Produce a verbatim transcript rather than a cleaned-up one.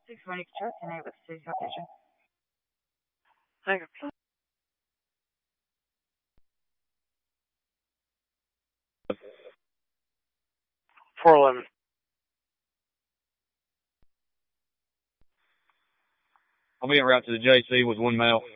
six one Extra, can I have a city location? Thank you. four eleven. I'll be en route to the J C with one male.